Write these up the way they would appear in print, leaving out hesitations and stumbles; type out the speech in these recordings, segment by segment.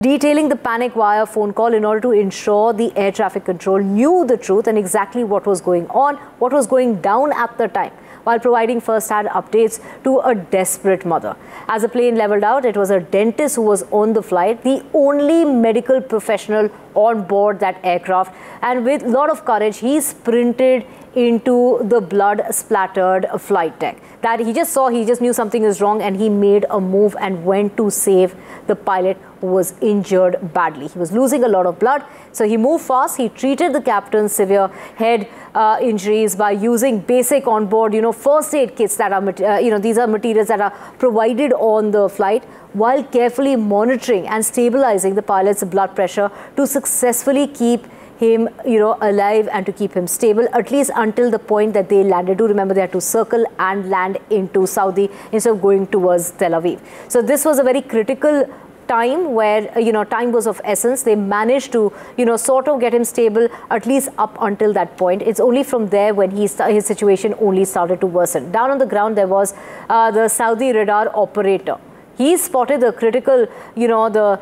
detailing the panic via phone call in order to ensure the air traffic control knew the truth and exactly what was going on, what was going down at the time, while providing first-hand updates to a desperate mother. As the plane leveled out, it was a dentist who was on the flight, the only medical professional on board that aircraft, and with a lot of courage, he sprinted into the blood-splattered flight deck. That he just knew something is wrong, and he made a move and went to save the pilot who was injured badly. He was losing a lot of blood, so he moved fast. He treated the captain's severe head injuries by using basic onboard, first aid kits that are, these are materials that are provided on the flight, while carefully monitoring and stabilizing the pilot's blood pressure to successfully keep him, alive and to keep him stable, at least until the point that they landed. Do remember they had to circle and land into Saudi instead of going towards Tel Aviv. So this was a very critical time where, time was of essence. They managed to, sort of get him stable, at least up until that point. It's only from there when his situation only started to worsen. Down on the ground, there was the Saudi radar operator. He spotted the critical, the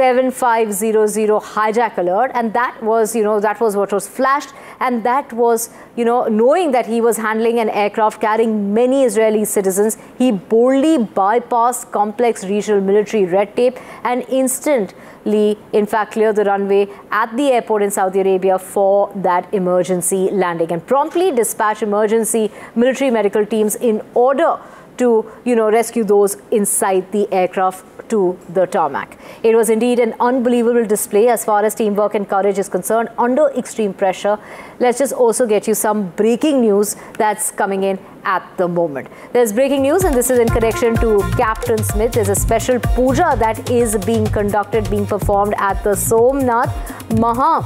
7500 hijack alert, and that was what was flashed, and that was, knowing that he was handling an aircraft carrying many Israeli citizens, he boldly bypassed complex regional military red tape and instantly, in fact, cleared the runway at the airport in Saudi Arabia for that emergency landing, and promptly dispatched emergency military medical teams in order to, rescue those inside the aircraft to the tarmac. It was indeed an unbelievable display as far as teamwork and courage is concerned under extreme pressure. Let's just also get you some breaking news that's coming in at the moment. There's breaking news, and this is in connection to Captain Smith. There's a special puja that is being performed at the Somnath Maha.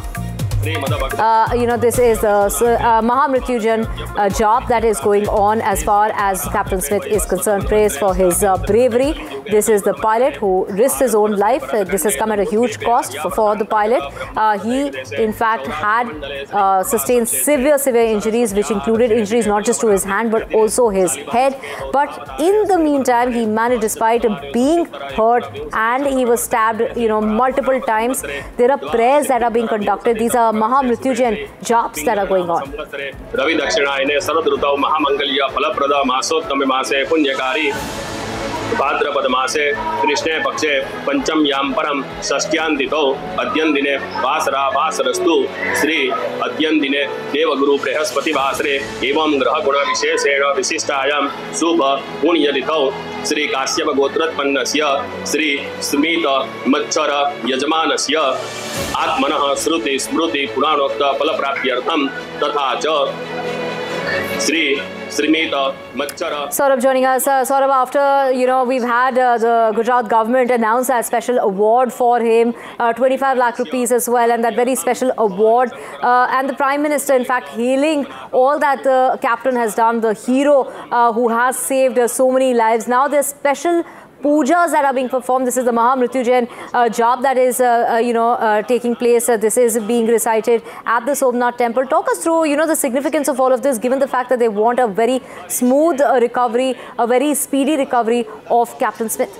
This is the Mahamrityunjay job that is going on as far as Captain Smith is concerned. Praise for his bravery. This is the pilot who risked his own life. This has come at a huge cost for the pilot. He, in fact, had sustained severe injuries, which included injuries not just to his hand, but also his head. But in the meantime, he managed, despite being hurt, and he was stabbed, multiple times. There are prayers that are being conducted. These are Mahamrityunjay jobs that are going on. Ravi Dakshinaayane Saradrutau Mahamangalya Phalaprada Masottame Mase Punyakari Bhadrapada Mase Krishna Pakshe Pancham Yam Param Saskyandito Adyandine Vasara Vasarastu Sri Adyandine Devaguru Prehaspati Vasare Evam Graha Guna Visheshena Visistayam Subha Punyaditau Sri Kasyapa Gotratpannasya Sri Smita Machara Yajmanasya Atmanah Sruti Smruti Puranokta Palaprapyartham Tatha Cha Sri Srimita Machara. Saurabh joining us. Saurabh, after, we've had the Gujarat government announce that special award for him, 25 lakh rupees as well, and that very special award. And the Prime Minister, in fact, hailing all that the captain has done, the hero who has saved so many lives. Now there's special pujas that are being performed. This is the Mahamrityunjay job that is, taking place. This is being recited at the Somnath temple. Talk us through, the significance of all of this, given the fact that they want a very smooth recovery, a very speedy recovery of Captain Smith.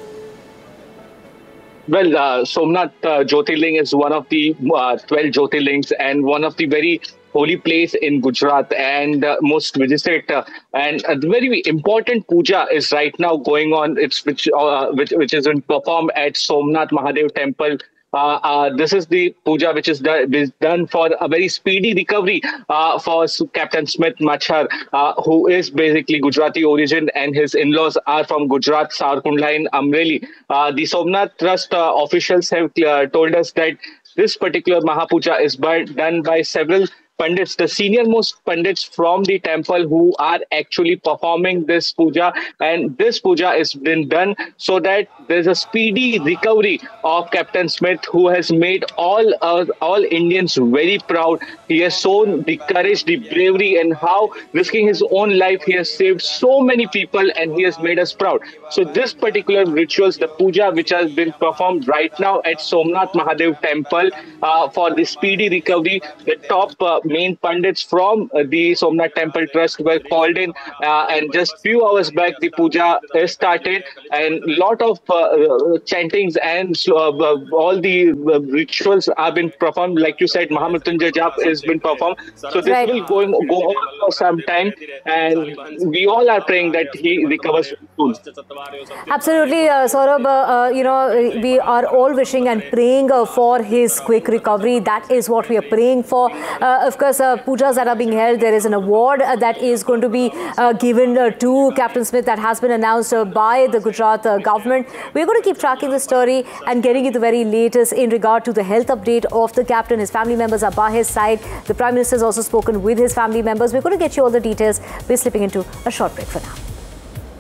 Well, Somnath Jyotirling is one of the 12 Jyotirlings and one of the very holy place in Gujarat and most visited and a very important puja is right now going on. It's which is being performed at Somnath Mahadev temple. This is the puja which is done for a very speedy recovery for Captain Smith Machar, who is basically Gujarati origin, and his in-laws are from Gujarat, Sarkundla in Amreli. The Somnath Trust officials have told us that this particular Mahapuja is done by several Pandits, the senior most Pandits from the temple who are actually performing this puja, and this puja has been done so that there's a speedy recovery of Captain Smith, who has made all Indians very proud. He has shown the courage, the bravery, and how risking his own life he has saved so many people, and he has made us proud. So this particular rituals, the puja which has been performed right now at Somnath Mahadev temple for the speedy recovery, the top main pundits from the Somnath Temple Trust were called in, and just few hours back the puja is started, and lot of chantings and all the rituals have been performed. Like you said, Mahamrityunjay Jap has been performed. So this will go on for some time, and we all are praying that he recovers soon. Absolutely, Saurabh. We are all wishing and praying for his quick recovery. That is what we are praying for. Of course, pujas that are being held. There is an award that is going to be given to Captain Smith that has been announced by the Gujarat government. We're going to keep tracking the story and getting you the very latest in regard to the health update of the captain. His family members are by his side. The Prime Minister has also spoken with his family members. We're going to get you all the details. We're slipping into a short break for now.